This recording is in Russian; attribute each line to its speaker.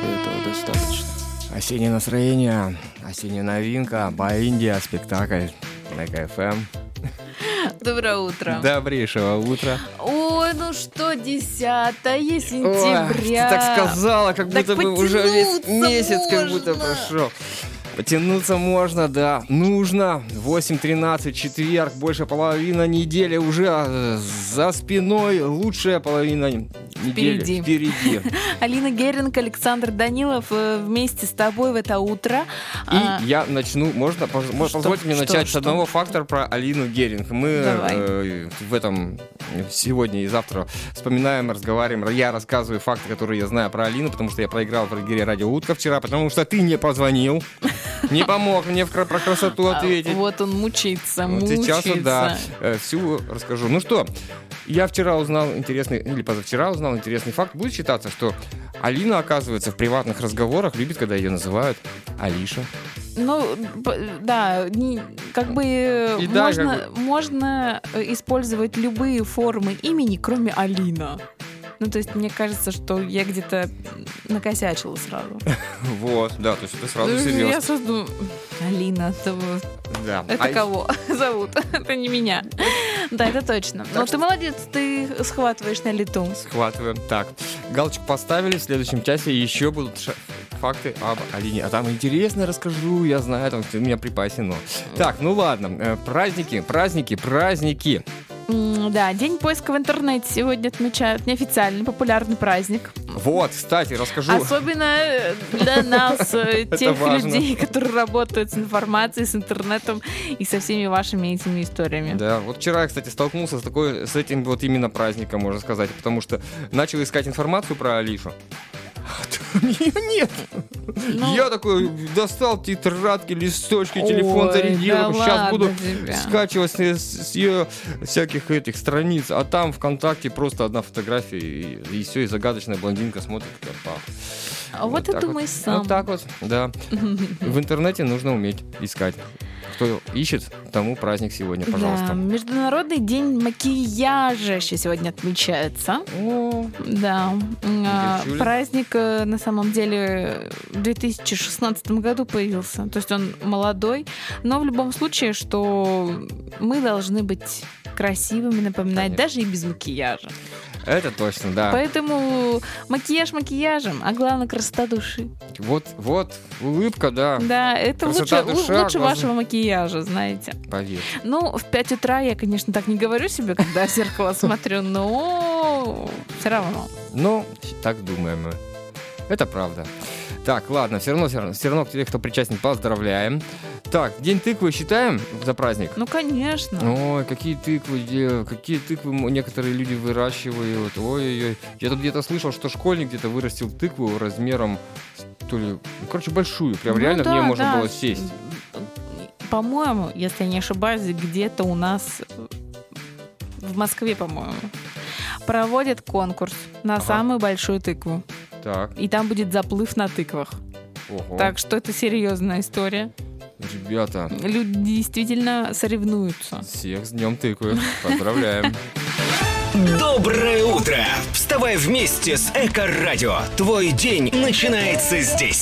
Speaker 1: этого достаточно. Осеннее настроение, осенняя новинка, Баиндия, спектакль на КФМ.
Speaker 2: Доброе утро.
Speaker 1: Добрейшего утра.
Speaker 2: Ой, ну что, 10 сентября.
Speaker 1: Ой, ты так сказала, как
Speaker 2: Так
Speaker 1: будто бы уже весь месяц
Speaker 2: можно.
Speaker 1: как будто прошел. Потянуться можно, да, нужно. 8:13, четверг, больше половины недели уже за спиной, лучшая половина недели впереди.
Speaker 2: Алина Геринг, Александр Данилов вместе с тобой в это утро.
Speaker 1: И я начну, позвольте мне начать с одного фактора про Алину Геринг. Мы в этом сегодня и завтра вспоминаем, разговариваем. Я рассказываю факты, которые я знаю про Алину, потому что я проиграл в игре «Радио Утка» вчера, потому что ты не позвонил. Не помог мне про красоту ответить.
Speaker 2: Вот он мучается.
Speaker 1: Сейчас, да, всю расскажу. Ну что, я вчера узнал интересный, или позавчера узнал интересный факт. Будет считаться, что Алина, оказывается, в приватных разговорах любит, когда ее называют Алиша.
Speaker 2: Ну, да, как бы можно использовать любые формы имени, кроме Алина. Ну, то есть, мне кажется, что я где-то накосячила сразу.
Speaker 1: Вот, да, то есть это сразу серьезно.
Speaker 2: Я сразу думаю, Алина, это кого зовут? Это не меня. Да, это точно. Но ты молодец, ты схватываешь на лету.
Speaker 1: Схватываем. Так, галочку поставили, в следующем часе еще будут факты об Алине. А там интересно расскажу, я знаю, там у меня припасено. Так, ну ладно, праздники.
Speaker 2: Да, День поиска в интернете сегодня отмечают. Неофициальный, популярный праздник.
Speaker 1: Вот, кстати, расскажу.
Speaker 2: Особенно для нас, тех людей, которые работают с информацией, с интернетом и со всеми вашими этими историями.
Speaker 1: Да, вот вчера я, кстати, столкнулся с этим вот именно праздником, можно сказать, потому что начал искать информацию про Алишу. Ее нет. Я такой достал тетрадки, листочки, телефон зарядил. Сейчас буду скачивать с ее всяких этих страниц. А там ВКонтакте просто одна фотография, и все, и загадочная блондинка смотрит, как папа.
Speaker 2: А вот ты думаешь сам.
Speaker 1: Вот так вот, да. В интернете нужно уметь искать. Кто ищет, тому праздник сегодня, пожалуйста.
Speaker 2: Да, Международный день макияжа еще сегодня отмечается. Да. Праздник на самом деле в 2016 году появился. То есть он молодой. Но в любом случае, что мы должны быть красивыми, напоминать, даже и без макияжа.
Speaker 1: Это точно, да.
Speaker 2: Поэтому макияж макияжем, а главное красота души.
Speaker 1: Вот, улыбка, да.
Speaker 2: Да, это лучше вашего макияжа, знаете.
Speaker 1: Поверь.
Speaker 2: Ну, в 5 утра я, конечно, так не говорю себе, когда в зеркало смотрю, но все равно.
Speaker 1: Ну, так думаем мы. Это правда. Так, ладно, все равно тех, кто причастен, поздравляем. Так, День тыквы считаем за праздник?
Speaker 2: Ну, конечно.
Speaker 1: Ой, какие тыквы некоторые люди выращивают. Ой-ой-ой. Я тут где-то слышал, что школьник где-то вырастил тыкву размером, большую. Прям реально в нее можно было сесть.
Speaker 2: По-моему, если я не ошибаюсь, где-то у нас в Москве, по-моему, проводят конкурс на самую большую тыкву.
Speaker 1: Так.
Speaker 2: И там будет заплыв на тыквах.
Speaker 1: Ого.
Speaker 2: Так что это серьезная история.
Speaker 1: Ребята.
Speaker 2: Люди действительно соревнуются.
Speaker 1: Всех с Днем тыквы. Поздравляем.
Speaker 3: Доброе утро! Вставай вместе с Эко-радио. Твой день начинается здесь.